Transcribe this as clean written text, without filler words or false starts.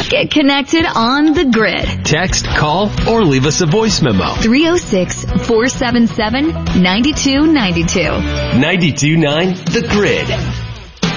Get connected on the grid. Text, call, or leave us a voice memo. 306-477-9292. 92.9 The Grid.